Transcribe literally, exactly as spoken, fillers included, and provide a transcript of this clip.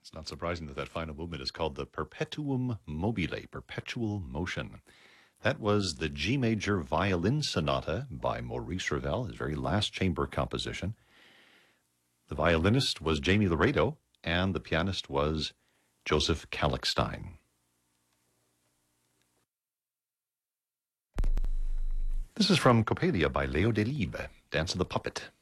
It's not surprising that that final movement is called the Perpetuum Mobile, perpetual motion. That was the G major violin sonata by Maurice Ravel, his very last chamber composition. The violinist was Jamie Laredo, and the pianist was Joseph Kalkstein. This is from Coppelia by Leo Delibes, Dance of the Puppet.